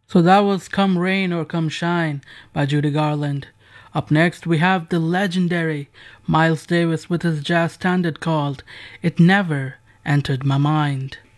So that was Come Rain or Come Shine by Judy Garland. Up next, we have the legendary Miles Davis with his jazz standard called It Never Entered My Mind.